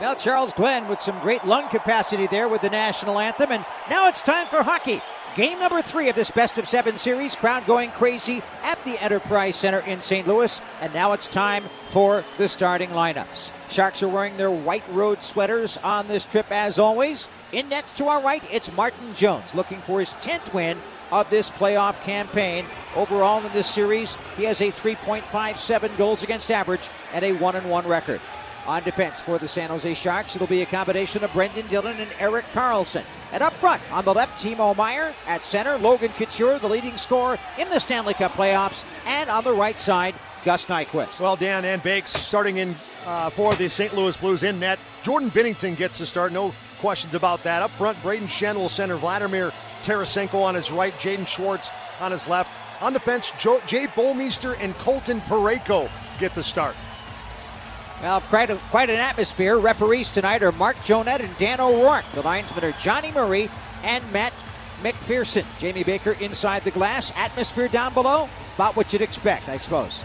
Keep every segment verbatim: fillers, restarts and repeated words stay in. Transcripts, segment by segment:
Well, Charles Glenn with some great lung capacity there with the national anthem. And now it's time for hockey. Game number three of this best of seven series. Crowd going crazy at the Enterprise Center in Saint Louis. And now it's time for the starting lineups. Sharks are wearing their white road sweaters on this trip as always. In nets to our right, it's Martin Jones looking for his tenth win of this playoff campaign. Overall in this series, he has a three point five seven goals against average and a one and one record. On defense for the San Jose Sharks, it'll be a combination of Brendan Dillon and Erik Karlsson. And up front, on the left, Timo Meier. At center, Logan Couture, the leading scorer in the Stanley Cup playoffs. And on the right side, Gus Nyquist. Well, Dan and Bakes starting in uh, for the Saint Louis Blues in net. Jordan Binnington gets the start, no questions about that. Up front, Braden Schenn will center, Vladimir Tarasenko on his right, Jaden Schwartz on his left. On defense, Joe, Jay Bouwmeester and Colton Parayko get the start. Well, quite, a, quite an atmosphere. Referees tonight are Mark Jonette and Dan O'Rourke. The linesmen are Johnny Murray and Matt McPherson. Jamie Baker inside the glass. Atmosphere down below, about what you'd expect, I suppose.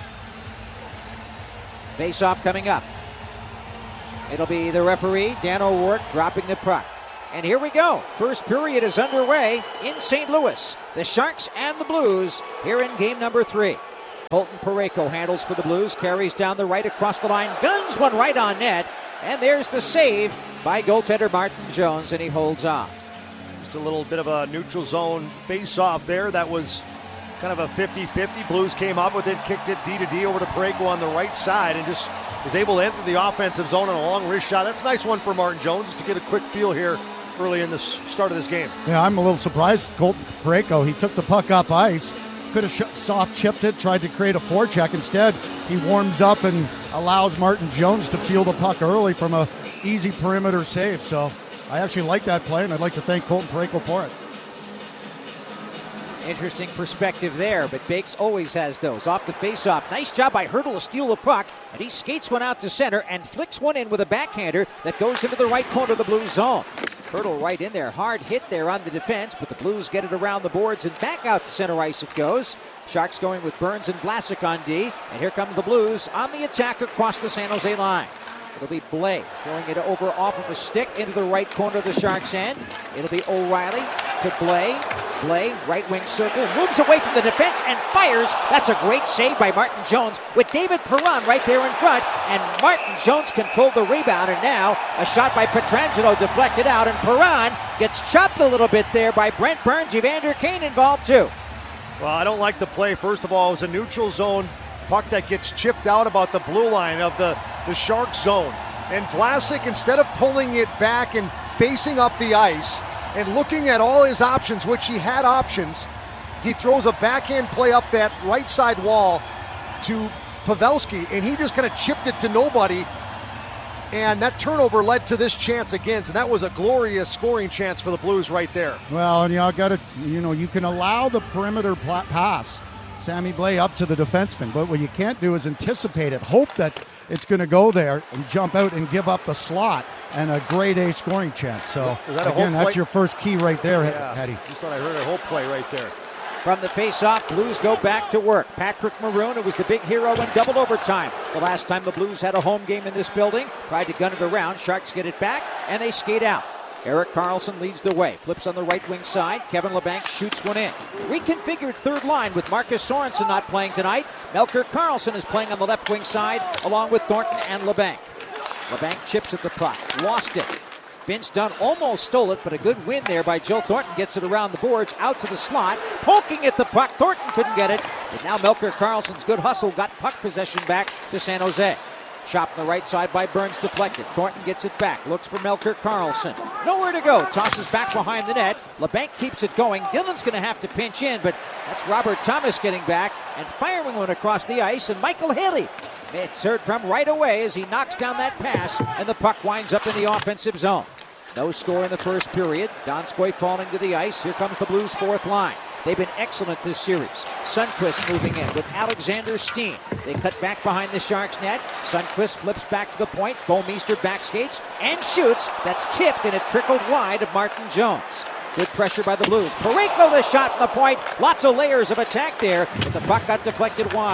Face-off coming up. It'll be the referee, Dan O'Rourke, dropping the puck. And here we go. First period is underway in Saint Louis. The Sharks and the Blues here in game number three. Colton Parayko handles for the Blues, carries down the right across the line, guns one right on net, and there's the save by goaltender Martin Jones, and he holds on. Just a little bit of a neutral zone face-off there. That was kind of a fifty-fifty. Blues came up with it, kicked it D to D over to Parayko on the right side, and just was able to enter the offensive zone on a long wrist shot. That's a nice one for Martin Jones, just to get a quick feel here early in the start of this game. Yeah, I'm a little surprised. Colton Parayko, he took the puck up ice. Could have sh- soft chipped it, tried to create a forecheck. Instead, he warms up and allows Martin Jones to feel the puck early from a easy perimeter save. So I actually like that play, and I'd like to thank Colton Parayko for it. Interesting perspective there, but Bakes always has those. Off the face-off. Nice job by Hertl to steal the puck, and he skates one out to center and flicks one in with a backhander that goes into the right corner of the Blues zone. Hertl right in there. Hard hit there on the defense, but the Blues get it around the boards and back out to center ice it goes. Sharks going with Burns and Vlasic on D, and here come the Blues on the attack across the San Jose line. It'll be Blais throwing it over off of a stick into the right corner of the Sharks' end. It'll be O'Reilly to Blais. Blais, right wing circle, moves away from the defense and fires. That's a great save by Martin Jones with David Perron right there in front. And Martin Jones controlled the rebound, and now a shot by Pietrangelo deflected out, and Perron gets chopped a little bit there by Brent Burns. Evander Kane involved too. Well, I don't like the play. First of all, it was a neutral zone puck that gets chipped out about the blue line of the, the Sharks zone. And Vlasic, instead of pulling it back and facing up the ice and looking at all his options, which he had options, he throws a backhand play up that right side wall to Pavelski, and he just kind of chipped it to nobody. And that turnover led to this chance again, so that was a glorious scoring chance for the Blues right there. Well, and you know, got to, you know, you can allow the perimeter pl- pass, Sammy Blais up to the defenseman, but what you can't do is anticipate it, hope that it's going to go there and jump out and give up the slot and a grade A scoring chance. So that again, that's play? your first key right there, yeah, Hetty. Just thought I heard a whole play right there. From the face-off, Blues go back to work. Patrick Maroon, who was the big hero in double overtime the last time the Blues had a home game in this building, tried to gun it around. Sharks get it back, and they skate out. Erik Karlsson leads the way. Flips on the right wing side. Kevin Labanc shoots one in. Reconfigured third line with Marcus Sorensen not playing tonight. Melker Karlsson is playing on the left wing side along with Thornton and Labanc. Labanc chips at the puck. Lost it. Vince Dunn almost stole it, but a good win there by Joe Thornton. Gets it around the boards, out to the slot. Poking at the puck. Thornton couldn't get it. But now Melker Karlsson's good hustle got puck possession back to San Jose. Shot on the right side by Burns, deflected. Thornton gets it back, looks for Melker Karlsson. Nowhere to go, tosses back behind the net. Labanc keeps it going. Dillon's going to have to pinch in, but that's Robert Thomas getting back and firing one across the ice, and Michael Haley. It's heard from right away as he knocks down that pass, and the puck winds up in the offensive zone. No score in the first period. Donskoy falling to the ice. Here comes the Blues' fourth line. They've been excellent this series. Sundqvist moving in with Alexander Steen. They cut back behind the Sharks net. Sundqvist flips back to the point. Bouwmeester backskates and shoots. That's tipped, and it trickled wide of Martin Jones. Good pressure by the Blues. Parayko the shot from the point. Lots of layers of attack there, but the puck got deflected wide.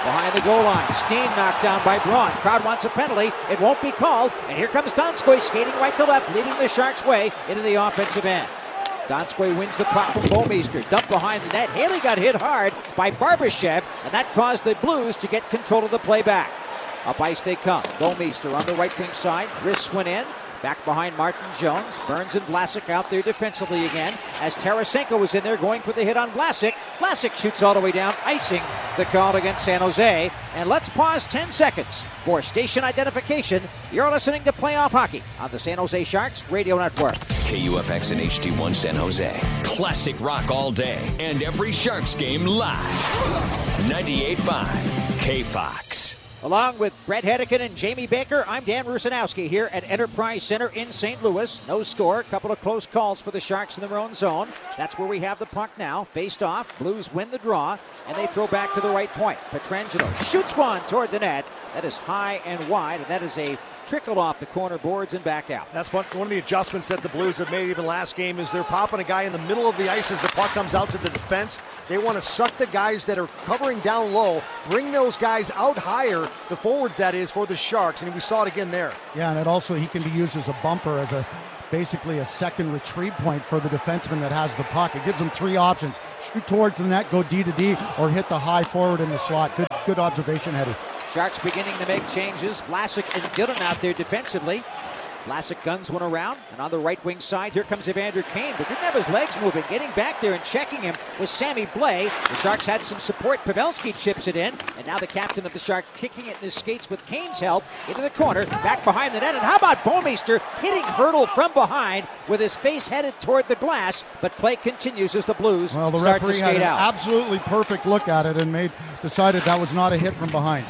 behind the goal line. Steen knocked down by Braun. Crowd wants a penalty. It won't be called. And here comes Donskoy skating right to left, leading the Sharks' way into the offensive end. Donskoy wins the puck from Bouwmeester. Dumped behind the net. Haley got hit hard by Barbashev, and that caused the Blues to get control of the play back. Up ice they come. Bouwmeester on the right wing side. Wrists went in. Back behind Martin Jones. Burns and Vlasic out there defensively again as Tarasenko was in there going for the hit on Vlasic. Vlasic shoots all the way down, icing the call against San Jose. And let's pause ten seconds for station identification. You're listening to Playoff Hockey on the San Jose Sharks Radio Network. K U F X and H D one San Jose. Classic rock all day and every Sharks game live. ninety-eight point five K Fox. Along with Brett Hedican and Jamie Baker, I'm Dan Rusanowski here at Enterprise Center in Saint Louis. No score, a couple of close calls for the Sharks in their own zone. That's where we have the puck now. Faced off, Blues win the draw, and they throw back to the right point. Pietrangelo shoots one toward the net. That is high and wide, and that is a trickle off the corner boards and back out. That's one, one of the adjustments that the Blues have made even last game is they're popping a guy in the middle of the ice as the puck comes out to the defense. They want to suck the guys that are covering down low, bring those guys out higher, the forwards that is, for the Sharks, and we saw it again there. Yeah, and it also, he can be used as a bumper, as a basically a second retrieve point for the defenseman that has the puck. It gives them three options: shoot towards the net, go D to D, or hit the high forward in the slot. Good, good observation, Eddie. Sharks beginning to make changes. Vlasic and Dillon out there defensively. Vlasic guns one around, and on the right wing side, here comes Evander Kane, but didn't have his legs moving. Getting back there and checking him was Sammy Blais. The Sharks had some support. Pavelski chips it in, and now the captain of the Sharks kicking it in his skates with Kane's help into the corner, back behind the net. And how about Bouwmeester hitting Hurdle from behind with his face headed toward the glass, but play continues as the Blues well, the start to referee skate had an out. Absolutely perfect look at it and made decided that was not a hit from behind.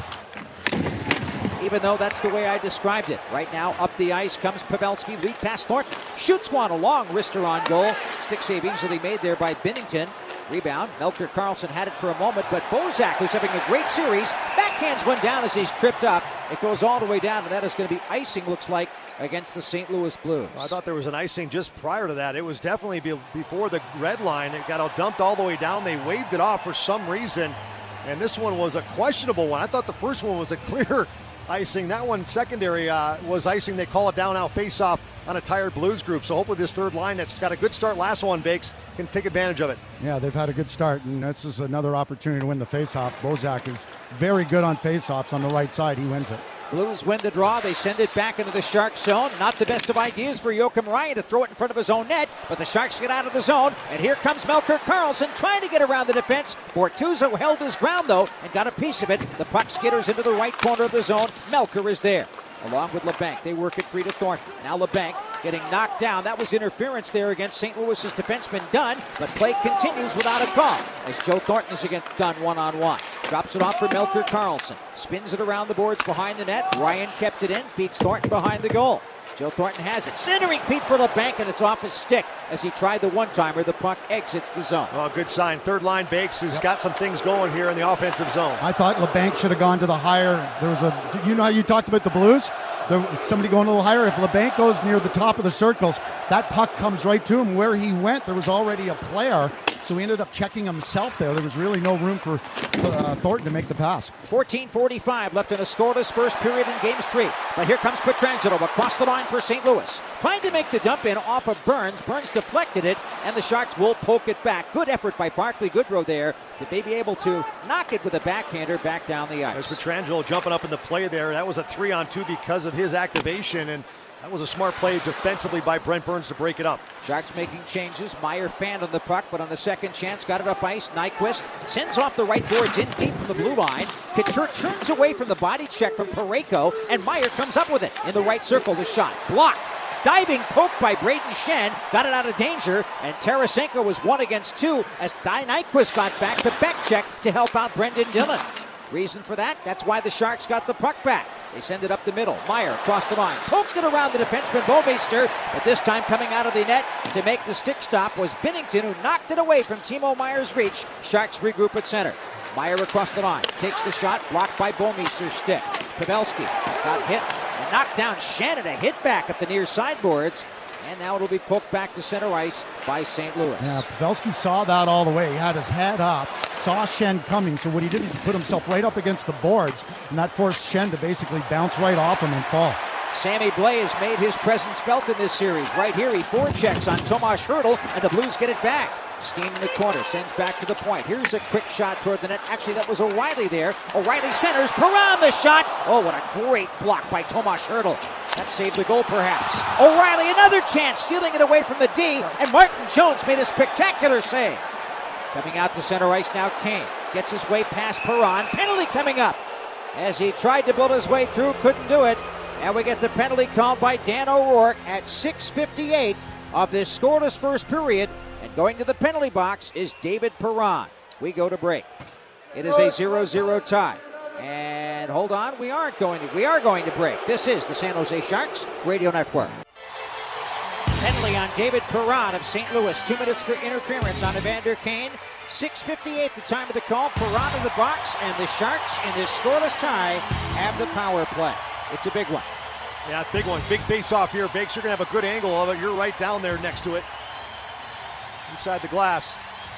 Even though that's the way I described it. Right now, up the ice comes Pavelski, lead pass Thornton. Shoots one, a long wrister on goal. Stick save easily made there by Binnington. Rebound, Melker Karlsson had it for a moment, but Bozak, who's having a great series, backhands one down as he's tripped up. It goes all the way down, and that is going to be icing, looks like, against the Saint Louis Blues. I thought there was an icing just prior to that. It was definitely be before the red line. It got all dumped all the way down. They waved it off for some reason, and this one was a questionable one. I thought the first one was a clear icing. That one secondary uh, was icing. They call it down now, face off on a tired Blues group. So hopefully this third line that's got a good start last one, Bakes, can take advantage of it. Yeah, they've had a good start, and this is another opportunity to win the face-off. Bozak is very good on face-offs on the right side. He wins it. Blues win the draw. They send it back into the Sharks zone. Not the best of ideas for Joakim Ryan to throw it in front of his own net, but the Sharks get out of the zone, and here comes Melker Karlsson trying to get around the defense. Bortuzzo held his ground, though, and got a piece of it. The puck skitters into the right corner of the zone. Melker is there. Along with LeBanc, they work it free to Thornton. Now LeBanc getting knocked down. That was interference there against Saint Louis's defenseman Dunn, but play continues without a call as Joe Thornton is against Dunn one-on-one. Drops it off for Melker Karlsson. Spins it around the boards behind the net. Ryan kept it in, feeds Thornton behind the goal. Joe Thornton has it. Centering feed for LeBanc, and it's off his stick. As he tried the one-timer, the puck exits the zone. Well, good sign. Third line, Bakes has yep. got some things going here in the offensive zone. I thought LeBanc should have gone to the higher. There was a, you know how you talked about the Blues? There, somebody going a little higher. If LeBanc goes near the top of the circles, that puck comes right to him. Where he went, there was already a player, so he ended up checking himself there. There was really no room for uh, Thornton to make the pass. fourteen forty-five left in a scoreless first period in games three. But here comes Pietrangelo across the line for Saint Louis. Trying to make the dump in off of Burns. Burns deflected it, and the Sharks will poke it back. Good effort by Barclay Goodrow there to be able to knock it with a backhander back down the ice. There's Pietrangelo jumping up in the play there. That was a three on two because of his activation, and that was a smart play defensively by Brent Burns to break it up. Sharks making changes. Meyer fanned on the puck, but on the second chance, got it up ice. Nyquist sends off the right boards in deep from the blue line. Couture turns away from the body check from Parayko, and Meyer comes up with it in the right circle. The shot blocked. Diving poke by Braden Shen, got it out of danger, and Tarasenko was one against two as Di Nyquist got back to back check to help out Brendan Dillon. Reason for that? That's why the Sharks got the puck back. They send it up the middle. Meyer across the line. Poked it around the defenseman Bouwmeester, but this time coming out of the net to make the stick stop was Binnington, who knocked it away from Timo Meyer's reach. Sharks regroup at center. Meyer across the line. Takes the shot, blocked by Bouwmeester's stick. Pavelski got hit and knocked down Shannon. A hit back at the near sideboards. And now it'll be poked back to center ice by Saint Louis. Yeah, Pavelski saw that all the way. He had his head up, saw Schenn coming, so what he did is he put himself right up against the boards, and that forced Schenn to basically bounce right off him and fall. Sammy Blais has made his presence felt in this series. Right here, he forechecks on Tomas Hertl, and the Blues get it back. Steen in the corner, sends back to the point. Here's a quick shot toward the net. Actually, that was O'Reilly there. O'Reilly centers, Perron the shot. Oh, what a great block by Tomas Hertl. That saved the goal, perhaps. O'Reilly, another chance, stealing it away from the D, and Martin Jones made a spectacular save. Coming out to center ice now, Kane gets his way past Perron. Penalty coming up. As he tried to build his way through, couldn't do it. And we get the penalty called by Dan O'Rourke at six fifty-eight of this scoreless first period. And going to the penalty box is David Perron. We go to break. It is a zero zero tie. And hold on, we aren't going to. We are going to break. This is the San Jose Sharks Radio Network. Penalty on David Perron of Saint Louis. Two minutes for interference on Evander Kane. six fifty-eight the time of the call. Perron in the box, and the Sharks in this scoreless tie have the power play. It's a big one. Yeah, big one. Big face-off here, Bakes. You're going to have a good angle of it. You're right down there next to it. Inside the glass.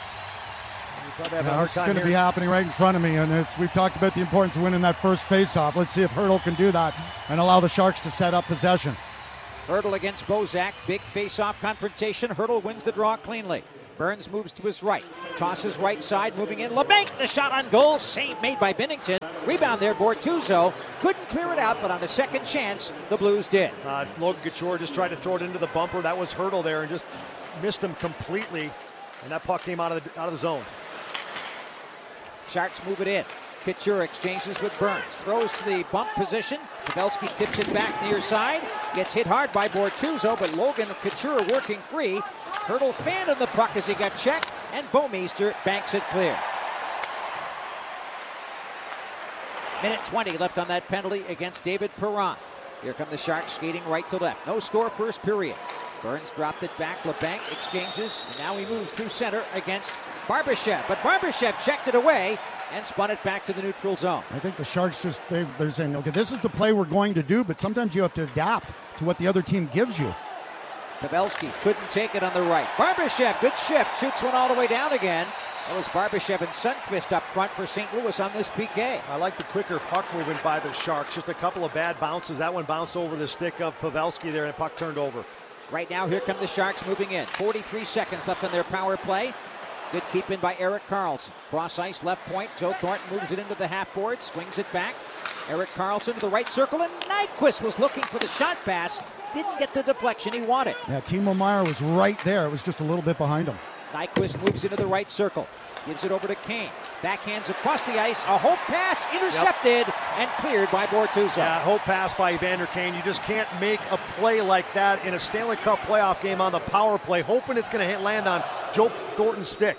Yeah, it's going to be happening right in front of me, and it's, we've talked about the importance of winning that first face-off. Let's see if Hertl can do that and allow the Sharks to set up possession. Hertl against Bozak. Big face-off confrontation. Hertl wins the draw cleanly. Burns moves to his right. Tosses right side, moving in. LeBanc, the shot on goal. Save made by Binnington. Rebound there, Bortuzzo. Couldn't clear it out, but on a second chance, the Blues did. Uh, Logan Couture just tried to throw it into the bumper. That was Hertl there and just missed him completely. And that puck came out of the, out of the zone. Sharks move it in. Couture exchanges with Burns. Throws to the bump position. Pavelski tips it back near side. Gets hit hard by Bortuzzo, but Logan Couture working free. Hertl fanned on the puck as he got checked, and Bouwmeester banks it clear. Minute twenty left on that penalty against David Perron. Here come the Sharks skating right to left. No score first period. Burns dropped it back. LeBanc exchanges, and now he moves through center against Barbashev. But Barbashev checked it away and spun it back to the neutral zone. I think the Sharks just, they, they're saying, okay, this is the play we're going to do, but sometimes you have to adapt to what the other team gives you. Pavelski couldn't take it on the right. Barbashev, good shift, shoots one all the way down again. That was Barbashev and Sundqvist up front for Saint Louis on this P K. I like the quicker puck movement by the Sharks. Just a couple of bad bounces. That one bounced over the stick of Pavelski there, and the puck turned over. Right now, here come the Sharks moving in. forty-three seconds left on their power play. Good keep in by Erik Karlsson. Cross ice, left point. Joe Thornton moves it into the half board, swings it back. Erik Karlsson to the right circle, and Nyquist was looking for the shot pass. Didn't get the deflection he wanted. Yeah, Timo Meier was right there. It was just a little bit behind him. Nyquist moves into the right circle. Gives it over to Kane. Backhands across the ice. A hope pass intercepted yep. and cleared by Bortuzzo. Yeah, hope pass by Evander Kane. You just can't make a play like that in a Stanley Cup playoff game on the power play, hoping it's going to hit land on Joe Thornton's stick.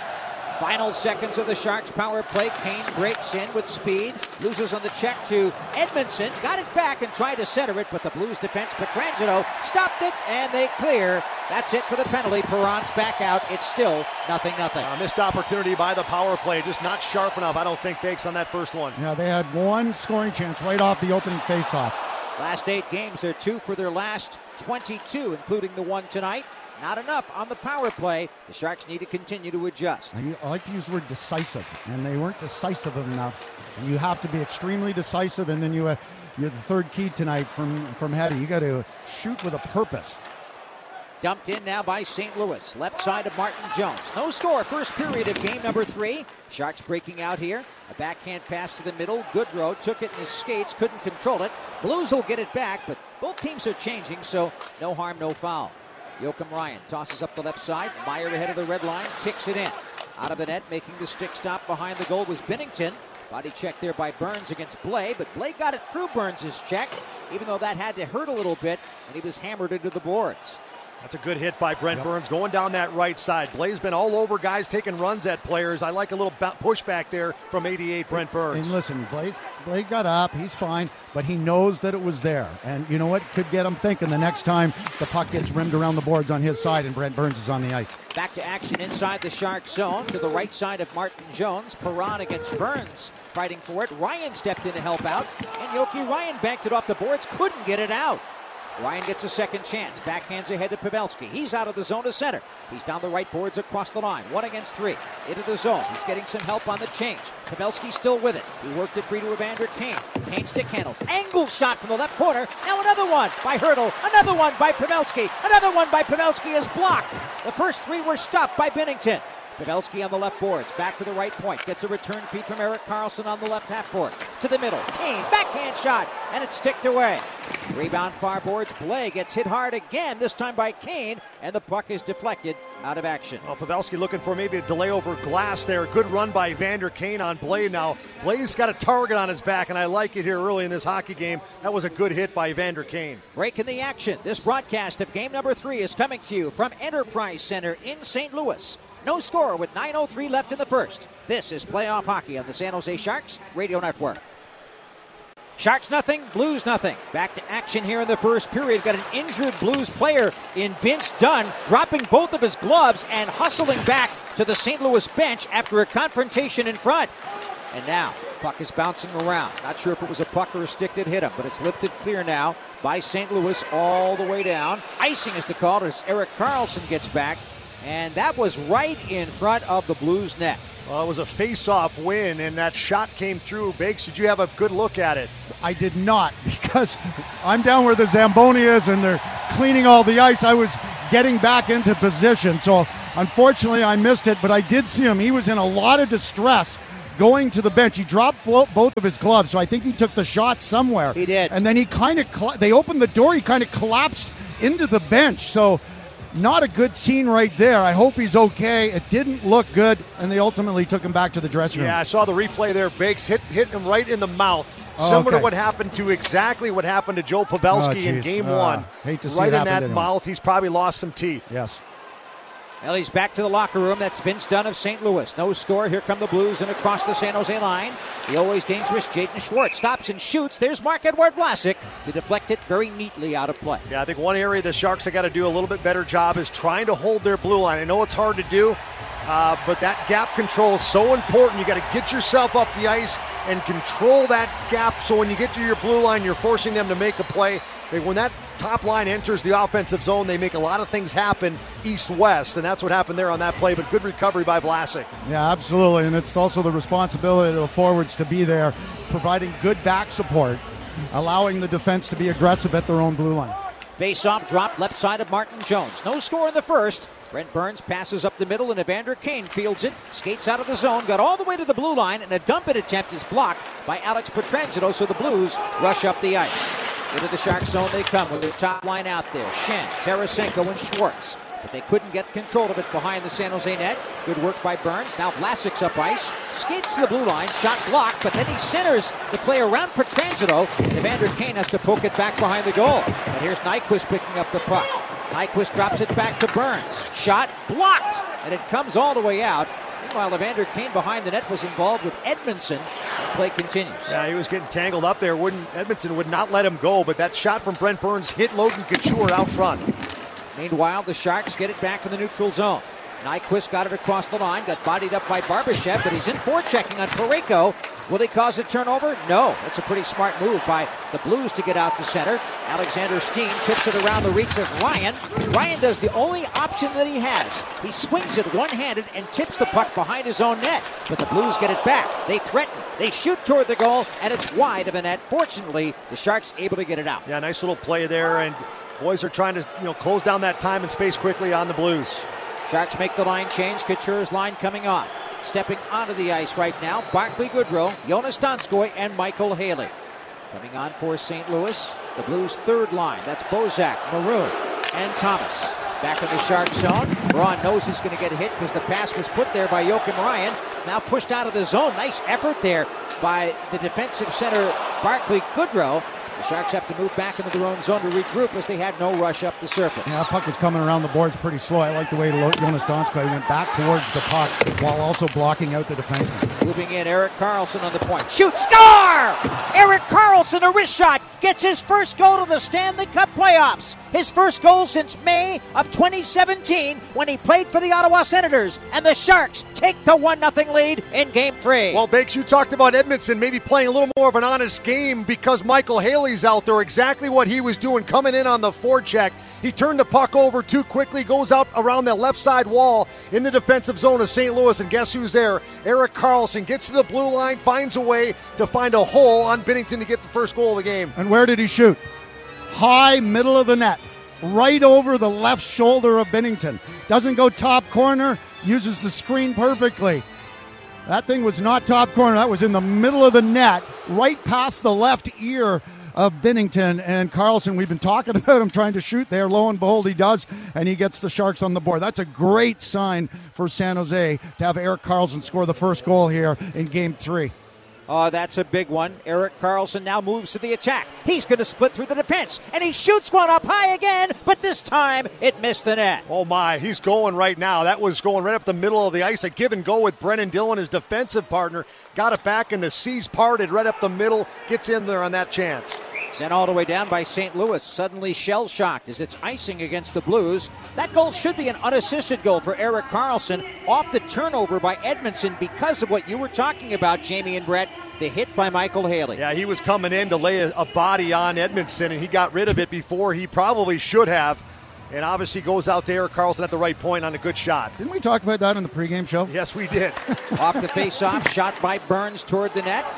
Final seconds of the Sharks power play. Kane breaks in with speed. Loses on the check to Edmondson. Got it back and tried to center it, but the Blues defense, Pietrangelo, stopped it, and they clear. That's it for the penalty. Perron's back out. It's still nothing nothing. Uh, missed opportunity by the power play. Just not sharp enough, I don't think, Bakes, on that first one. Yeah, they had one scoring chance right off the opening faceoff. Last eight games, they're two for their last twenty-two, including the one tonight. Not enough on the power play. The Sharks need to continue to adjust. I like to use the word decisive, and they weren't decisive enough. And you have to be extremely decisive, and then you, uh, you're the third key tonight from, from Hetty. You got to shoot with a purpose. Dumped in now by Saint Louis. Left side of Martin Jones. No score. First period of game number three. Sharks breaking out here. A backhand pass to the middle. Goodrow took it in his skates. Couldn't control it. Blues will get it back, but both teams are changing, so no harm, no foul. Joakim Ryan tosses up the left side. Meier ahead of the red line. Ticks it in. Out of the net, making the stick stop behind the goal was Binnington. Body check there by Burns against Blais, but Blais got it through Burns' check, even though that had to hurt a little bit, and he was hammered into the boards. That's a good hit by Brent yep. Burns going down that right side. Blais been all over guys taking runs at players. I like a little pushback there from eighty-eight, Brent Burns. And listen, Blais, Blais got up. He's fine, but he knows that it was there. And you know what? Could get him thinking the next time the puck gets rimmed around the boards on his side and Brent Burns is on the ice. Back to action inside the Shark zone to the right side of Martin Jones. Perron against Burns fighting for it. Ryan stepped in to help out, and Yoki Ryan banked it off the boards. Couldn't get it out. Ryan gets a second chance. Backhands ahead to Pavelski. He's out of the zone to center. He's down the right boards across the line. One against three. Into the zone. He's getting some help on the change. Pavelski still with it. He worked it free to Evander Kane. Kane stick handles. Angled shot from the left corner. Now another one by Hurdle. Another one by Pavelski. Another one by Pavelski is blocked. The first three were stopped by Binnington. Pavelski on the left boards, back to the right point, gets a return feed from Erik Karlsson on the left half board. To the middle, Kane, backhand shot, and it's ticked away. Rebound far boards, Blais gets hit hard again, this time by Kane, and the puck is deflected out of action. Well, Pavelski looking for maybe a delay over glass there. Good run by Evander Kane on Blais now. Blais got a target on his back, and I like it here early in this hockey game. That was a good hit by Evander Kane. Break in the action. This broadcast of game number three is coming to you from Enterprise Center in Saint Louis. No score with nine oh three left in the first. This is playoff hockey on the San Jose Sharks Radio Network. Sharks nothing, Blues nothing. Back to action here in the first period. Got an injured Blues player in Vince Dunn, dropping both of his gloves and hustling back to the Saint Louis bench after a confrontation in front. And now, puck is bouncing around. Not sure if it was a puck or a stick that hit him, but it's lifted clear now by Saint Louis all the way down. Icing is the call as Erik Karlsson gets back. And that was right in front of the Blues net. Well, it was a face-off win, and that shot came through. Bakes, did you have a good look at it? I did not, because I'm down where the Zamboni is, and they're cleaning all the ice. I was getting back into position, so unfortunately I missed it, but I did see him. He was in a lot of distress going to the bench. He dropped both of his gloves, so I think he took the shot somewhere. He did. And then he kind of, cl- they opened the door, he kind of collapsed into the bench, so not a good scene right there. I hope he's okay. It didn't look good, and they ultimately took him back to the dressing room. Yeah, I saw the replay there. Bakes hit, hit him right in the mouth. Oh, Similar okay. to what happened to exactly what happened to Joe Pavelski Oh, in game uh, one. Hate to see right it in happen that to anyone. mouth. He's probably lost some teeth. Yes. Well, he's back to the locker room. That's Vince Dunn of Saint Louis. No score. Here come the Blues and across the San Jose line. The always dangerous Jaden Schwartz stops and shoots. There's Marc-Edouard Vlasic to deflect it very neatly out of play. Yeah, I think one area the Sharks have got to do a little bit better job is trying to hold their blue line. I know it's hard to do, uh, but that gap control is so important. You got to get yourself up the ice and control that gap so when you get to your blue line, you're forcing them to make a play. When that top line enters the offensive zone, they make a lot of things happen east-west, and that's what happened there on that play, but good recovery by Vlasic. Yeah, absolutely, and it's also the responsibility of the forwards to be there, providing good back support, allowing the defense to be aggressive at their own blue line. Face-off drop left side of Martin Jones. No score in the first. Brent Burns passes up the middle, and Evander Kane fields it, skates out of the zone, got all the way to the blue line, and a dump-it attempt is blocked by Alex Pietrangelo, so the Blues rush up the ice. Into the Sharks zone they come with their top line out there. Schenn, Tarasenko, and Schwartz. But they couldn't get control of it behind the San Jose net. Good work by Burns. Now Vlasic's up ice. Skates to the blue line. Shot blocked, but then he centers the play around Pietrangelo. Evander Kane has to poke it back behind the goal. And here's Nyquist picking up the puck. Nyquist drops it back to Burns. Shot blocked, and it comes all the way out. Meanwhile, Evander Kane behind the net was involved with Edmondson. The play continues. Yeah, he was getting tangled up there. Wouldn't Edmondson would not let him go, but that shot from Brent Burns hit Logan Couture out front. Meanwhile, the Sharks get it back in the neutral zone. Nyquist got it across the line, got bodied up by Barbashev, but he's in forechecking on Parayko. Will he cause a turnover? No. That's a pretty smart move by the Blues to get out to center. Alexander Steen tips it around the reach of Ryan. Ryan does the only option that he has. He swings it one-handed and tips the puck behind his own net. But the Blues get it back. They threaten. They shoot toward the goal, and it's wide of the net. Fortunately, the Sharks able to get it out. Yeah, nice little play there, and boys are trying to you know close down that time and space quickly on the Blues. Sharks make the line change. Couture's line coming off. Stepping onto the ice right now, Barclay Goodrow, Jonas Donskoy, and Michael Haley. Coming on for Saint Louis, the Blues' third line. That's Bozak, Maroon, and Thomas. Back in the Shark zone. Braun knows he's going to get hit because the pass was put there by Joakim Ryan. Now pushed out of the zone. Nice effort there by the defensive center, Barclay Goodrow. The Sharks have to move back into their own zone to regroup as they had no rush up the surface. Yeah, puck was coming around the boards pretty slow. I like the way Jonas Donskoy went back towards the puck while also blocking out the defenseman. Moving in, Erik Karlsson on the point. Shoot, score! Erik Karlsson, a wrist shot, gets his first goal to the Stanley Cup playoffs. His first goal since May of twenty seventeen when he played for the Ottawa Senators. And the Sharks take the one nothing lead in Game three. Well, Bakes, you talked about Edmondson maybe playing a little more of an honest game because Michael Haley's out there. Exactly what he was doing, coming in on the forecheck. He turned the puck over too quickly, goes out around the left side wall in the defensive zone of Saint Louis, and guess who's there? Erik Karlsson gets to the blue line, finds a way to find a hole on Binnington to get the first goal of the game. And where did he shoot? High middle of the net, right over the left shoulder of Binnington. Doesn't go top corner, uses the screen perfectly. That thing was not top corner. That was in the middle of the net, right past the left ear of Binnington. And Karlsson, we've been talking about him trying to shoot there. Lo and behold, he does, and he gets the Sharks on the board. That's a great sign for San Jose to have Erik Karlsson score the first goal here in Game three. Oh, that's a big one. Erik Karlsson now moves to the attack. He's going to split through the defense, and he shoots one up high again, but this time it missed the net. Oh, my. He's going right now. That was going right up the middle of the ice. A give and go with Brennan Dillon, his defensive partner. Got it back, and the C's parted right up the middle. Gets in there on that chance. Sent all the way down by Saint Louis, suddenly shell-shocked as it's icing against the Blues. That goal should be an unassisted goal for Erik Karlsson off the turnover by Edmondson because of what you were talking about, Jamie and Brett, the hit by Michael Haley. Yeah, he was coming in to lay a, a body on Edmondson, and he got rid of it before he probably should have. And obviously goes out to Erik Karlsson at the right point on a good shot. Didn't we talk about that in the pregame show? Yes, we did. Off the face-off, shot by Burns toward the net.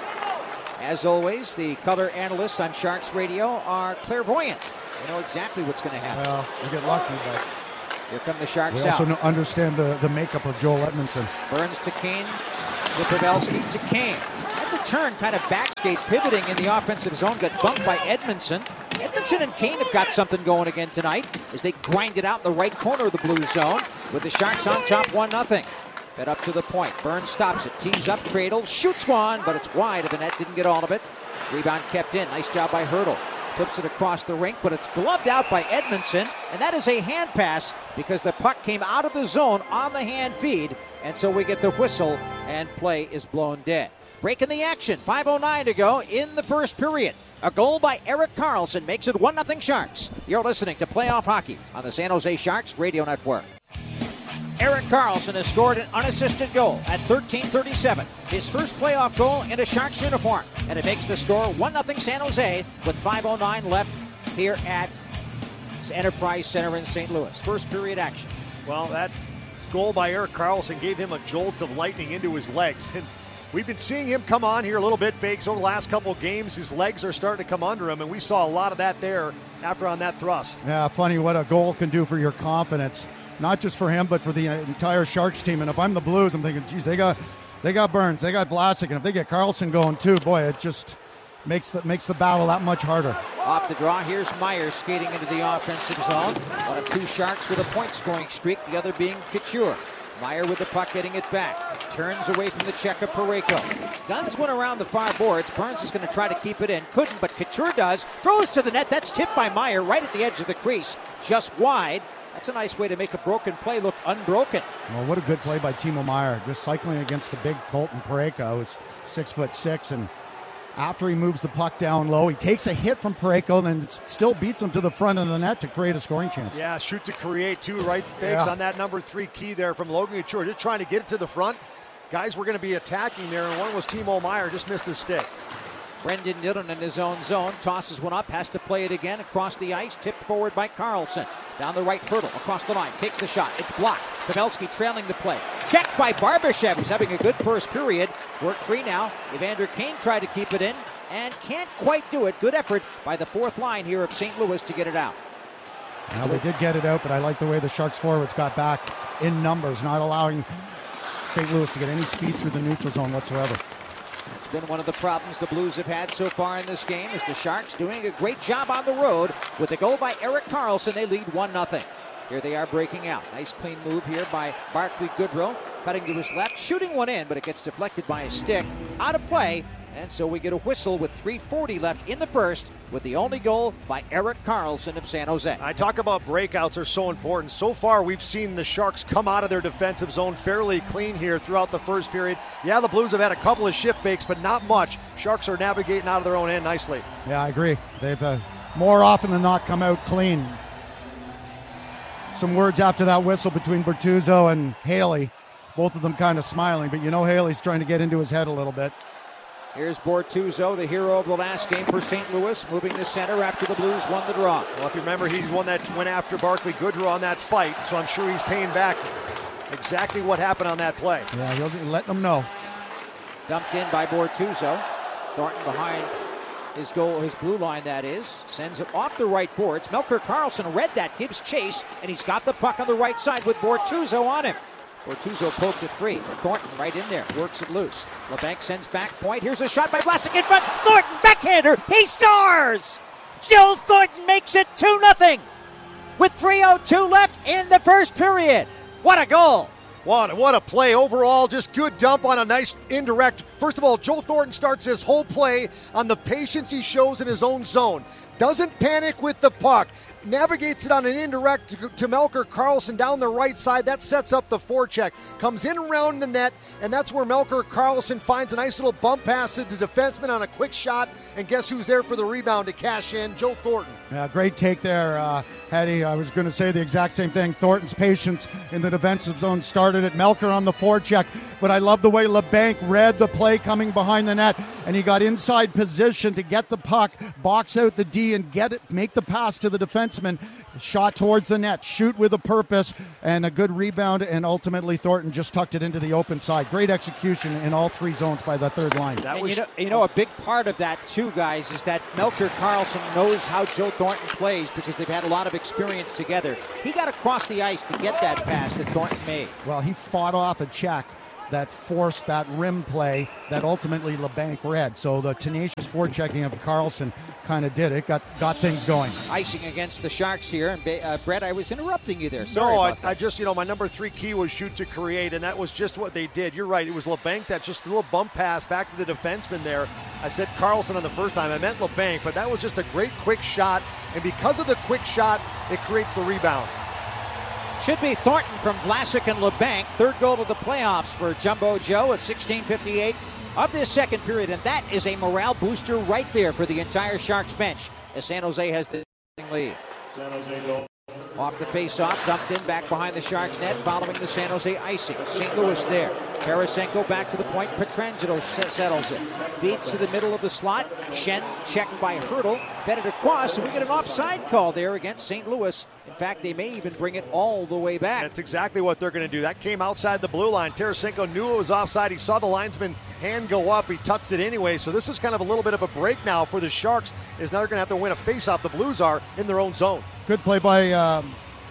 As always, the color analysts on Sharks Radio are clairvoyant. They know exactly what's going to happen. Well, we get lucky, but here come the Sharks we also out. know, understand the, the makeup of Joel Edmondson. Burns to Kane, to Pavelski to Kane. At the turn, kind of backskate pivoting in the offensive zone, got bumped by Edmondson. Edmondson and Kane have got something going again tonight as they grind it out in the right corner of the blue zone with the Sharks on top one nothing. Fed up to the point. Burns stops it. Tees up, cradle, shoots one, but it's wide of the net. Didn't get all of it. Rebound kept in. Nice job by Hertl. Flips it across the rink, but it's gloved out by Edmondson, and that is a hand pass because the puck came out of the zone on the hand feed, and so we get the whistle, and play is blown dead. Breaking the action. five oh nine to go in the first period. A goal by Erik Karlsson makes it one nothing Sharks. You're listening to Playoff Hockey on the San Jose Sharks Radio Network. Erik Karlsson has scored an unassisted goal at thirteen thirty-seven. His first playoff goal in a Sharks uniform. And it makes the score one nothing San Jose with five oh nine left here at Enterprise Center in Saint Louis. First period action. Well, that goal by Erik Karlsson gave him a jolt of lightning into his legs. And we've been seeing him come on here a little bit, Bakes, over the last couple of games. His legs are starting to come under him, and we saw a lot of that there after on that thrust. Yeah, funny what a goal can do for your confidence. Not just for him, but for the entire Sharks team. And if I'm the Blues, I'm thinking, geez, they got they got Burns, they got Vlasic, and if they get Karlsson going too, boy, it just makes the, makes the battle that much harder. Off the draw, here's Myers skating into the offensive zone. One of two Sharks with a point-scoring streak, the other being Couture. Meyer with the puck getting it back. Turns away from the check of Parayko. Guns went around the far boards. Burns is going to try to keep it in. Couldn't, but Couture does. Throws to the net. That's tipped by Meyer right at the edge of the crease. Just wide. That's a nice way to make a broken play look unbroken. Well, what a good play by Timo Meyer. Just cycling against the big Colton Parayko, who's six foot six, and after he moves the puck down low, he takes a hit from Parayko, then still beats him to the front of the net to create a scoring chance. Yeah, shoot to create too, right, Bakes, yeah. on that number three key there from Logan Couture. Just trying to get it to the front. Guys were going to be attacking there, and one was Timo Meyer, just missed his stick. Brendan Dillon in his own zone, tosses one up, has to play it again across the ice, tipped forward by Karlsson. Down the right, Hertl across the line, takes the shot, it's blocked. Pavelski trailing the play. Checked by Barbashev, who's having a good first period. Work free now. Evander Kane tried to keep it in and can't quite do it. Good effort by the fourth line here of Saint Louis to get it out. Now they did get it out, but I like the way the Sharks forwards got back in numbers, not allowing Saint Louis to get any speed through the neutral zone whatsoever. It's been one of the problems the Blues have had so far in this game, is the Sharks doing a great job on the road. With a goal by Erik Karlsson, they lead one nothing. Here they are breaking out. Nice clean move here by Barclay Goodrow. Cutting to his left, shooting one in, but it gets deflected by a stick. Out of play, And so we get a whistle with three forty left in the first, with the only goal by Erik Karlsson of San Jose. I talk about breakouts are so important. So far, we've seen the Sharks come out of their defensive zone fairly clean here throughout the first period. Yeah, the Blues have had a couple of shift bakes, but not much. Sharks are navigating out of their own end nicely. Yeah, I agree. They've uh, more often than not come out clean. Some words after that whistle between Bortuzzo and Haley. Both of them kind of smiling, but you know Haley's trying to get into his head a little bit. Here's Bortuzzo, the hero of the last game for Saint Louis, moving to center after the Blues won the draw. Well, if you remember, he's one that went after Barclay Goodrow on that fight, so I'm sure he's paying back exactly what happened on that play. Yeah, he'll be letting them know. Dumped in by Bortuzzo. Thornton behind his goal, his blue line, that is. Sends it off the right boards. Melker Karlsson read that, gives chase, and he's got the puck on the right side with Bortuzzo on him. Bortuzzo poked it free. Thornton right in there, works it loose. LeBanc sends back point. Here's a shot by Vlasic in front. Thornton, backhander, he scores! Joe Thornton makes it two nothing with three oh two left in the first period. What a goal! What, what a play overall. Just good dump on a nice indirect. First of all, Joe Thornton starts his whole play on the patience he shows in his own zone. Doesn't panic with the puck. Navigates it on an indirect to, to Melker Karlsson down the right side. That sets up the forecheck. Comes in around the net, and that's where Melker Karlsson finds a nice little bump pass to the defenseman on a quick shot. And guess who's there for the rebound to cash in? Joe Thornton. Yeah, great take there, uh, Hattie. I was going to say the exact same thing. Thornton's patience in the defensive zone started at Melker on the forecheck, but I love the way LeBanc read the play coming behind the net, and he got inside position to get the puck, box out the D, and get it, make the pass to the defenseman. Shot towards the net, shoot with a purpose, and a good rebound, and ultimately Thornton just tucked it into the open side. Great execution in all three zones by the third line. That and was, you, know, you know, a big part of that too, guys, is that Melker Karlsson knows how Joe Thornton plays because they've had a lot of experience together. He got across the ice to get that pass that Thornton made. Well, he fought off a check that forced that rim play that ultimately LeBanc read. So the tenacious forechecking of Karlsson kind of did it, got got things going. Icing against the Sharks here. And uh, Brett, I was interrupting you there. Sorry no, about I, I just, you know, my number three key was shoot to create, and that was just what they did. You're right. It was LeBanc that just threw a bump pass back to the defenseman there. I said Karlsson on the first time. I meant LeBanc, but that was just a great quick shot. And because of the quick shot, it creates the rebound. Should be Thornton from Vlasic and LeBanc. Third goal of the playoffs for Jumbo Joe at sixteen fifty-eight of this second period. And that is a morale booster right there for the entire Sharks bench as San Jose has the lead. San Jose goal. Off the face-off, dumped in back behind the Sharks net following the San Jose icing. Saint Louis there. Tarasenko back to the point. Pietrangelo settles it. Feeds to the middle of the slot. Schenn checked by Hertl. Fed it across, and we get an offside call there against Saint Louis. In fact, they may even bring it all the way back. That's exactly what they're going to do. That came outside the blue line. Tarasenko knew it was offside. He saw the linesman hand go up. He touched it anyway. So this is kind of a little bit of a break now for the Sharks, as now they're going to have to win a face-off. The Blues are in their own zone. Good play by um,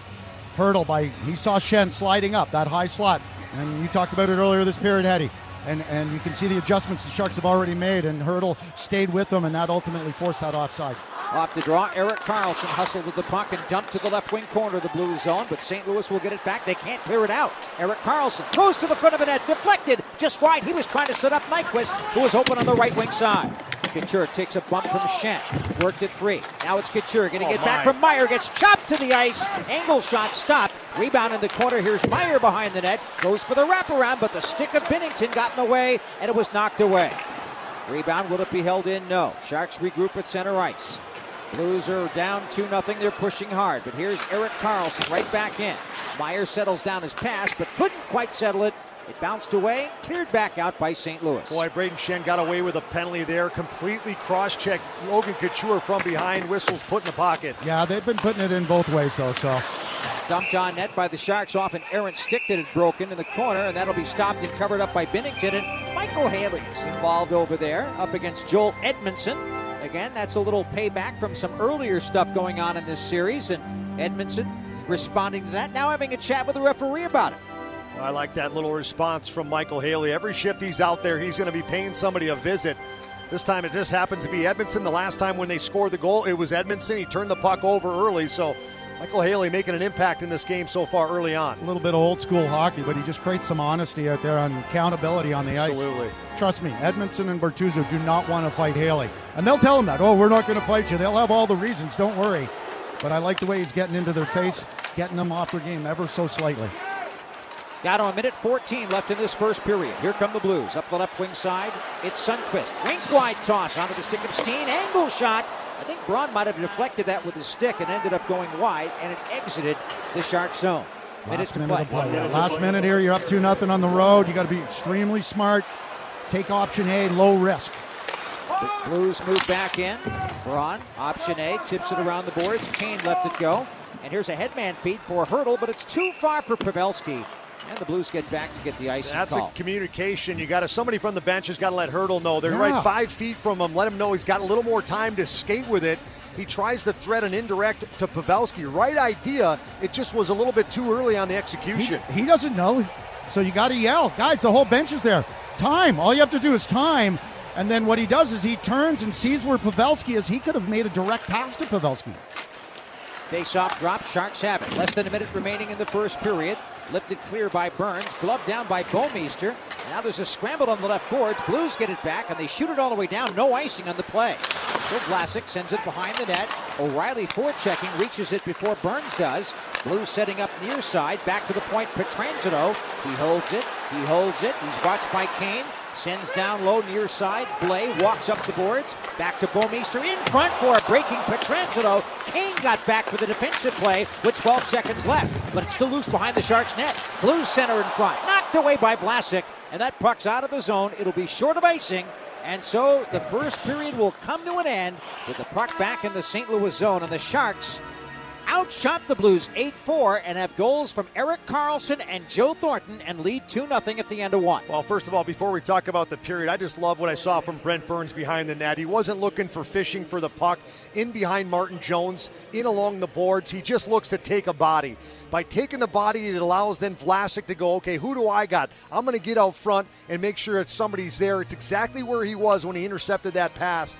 Hertl. By he saw Schenn sliding up that high slot, and you talked about it earlier this period, Hetty. And and you can see the adjustments the Sharks have already made, and Hertl stayed with them, and that ultimately forced that offside. Off the draw, Erik Karlsson hustled with the puck and dumped to the left wing corner of the blue zone, but Saint Louis will get it back. They can't clear it out. Erik Karlsson throws to the front of the net, deflected just wide. He was trying to set up Nyquist, who was open on the right wing side. Couture takes a bump from Schenn. Worked it free. Now it's Couture getting oh it back my. from Meyer. Gets chopped to the ice. Angle shot stopped. Rebound in the corner. Here's Meyer behind the net. Goes for the wraparound, but the stick of Binnington got in the way, and it was knocked away. Rebound, will it be held in? No. Sharks regroup at center ice. Blues are down two nothing. They're pushing hard, but here's Erik Karlsson right back in. Meyer settles down his pass, but couldn't quite settle it. It bounced away, cleared back out by Saint Louis. Boy, Brayden Schenn got away with a penalty there. Completely cross-checked Logan Couture from behind. Whistles put in the pocket. Yeah, they've been putting it in both ways, though, so. Dumped on net by the Sharks off an errant stick that had broken in the corner, and that'll be stopped and covered up by Binnington. And Michael Haley's involved over there up against Joel Edmondson. Again, that's a little payback from some earlier stuff going on in this series, and Edmondson responding to that, now having a chat with the referee about it. I like that little response from Michael Haley. Every shift he's out there, he's going to be paying somebody a visit. This time it just happens to be Edmondson. The last time when they scored the goal, it was Edmondson. He turned the puck over early, so Michael Haley making an impact in this game so far early on. A little bit of old school hockey, but he just creates some honesty out there on accountability on the Absolutely. ice. Trust me, Edmondson and Bertuzzo do not want to fight Haley. And they'll tell him that, oh, we're not going to fight you. They'll have all the reasons, don't worry. But I like the way he's getting into their face, getting them off their game ever so slightly. Got a minute fourteen left in this first period. Here come the Blues. Up the left wing side, it's Sundqvist. Rink wide toss onto the stick of Steen. Angle shot. I think Braun might have deflected that with his stick and ended up going wide, and it exited the Shark zone. Minute Last to minute play. of play. Yeah. Last minute here, you're up two nothing on the road. You got to be extremely smart. Take option A, low risk. The Blues move back in. Braun, option A, tips it around the boards. Kane left it go. And here's a headman feed for Hurdle, but it's too far for Pavelski. And the Blues get back to get the ice. That's call. a communication. You got to somebody from the bench has got to let Hurdle know. They're Yeah. right five feet from him. Let him know he's got a little more time to skate with it. He tries to thread an indirect to Pavelski. Right idea. It just was a little bit too early on the execution. He, he doesn't know, so you got to yell. Guys, the whole bench is there. Time. All you have to do is time. And then what he does is he turns and sees where Pavelski is. He could have made a direct pass to Pavelski. Face-off drop. Sharks have it. Less than a minute remaining in the first period. Lifted clear by Burns. Gloved down by Bouwmeester. Now there's a scramble on the left boards. Blues get it back, and they shoot it all the way down. No icing on the play. So Vlasic sends it behind the net. O'Reilly forechecking, reaches it before Burns does. Blues setting up near side. Back to the point, Pietrangelo. He holds it. He holds it. He's watched by Kane. Sends down low near side. Blay walks up the boards. Back to Bouwmeester in front for a breaking Pietrangelo. Kane got back for the defensive play with twelve seconds left, but it's still loose behind the Sharks' net. Blues center in front. Knocked away by Vlasic, and that puck's out of the zone. It'll be short of icing, and so the first period will come to an end with the puck back in the Saint Louis zone, and the Sharks outshot the Blues eight four and have goals from Erik Karlsson and Joe Thornton and lead two nothing at the end of one. Well, first of all, before we talk about the period, I just love what I saw from Brent Burns behind the net. He wasn't looking for fishing for the puck in behind Martin Jones, in along the boards. He just looks to take a body. By taking the body, it allows then Vlasic to go, okay, who do I got? I'm going to get out front and make sure that somebody's there. It's exactly where he was when he intercepted that pass.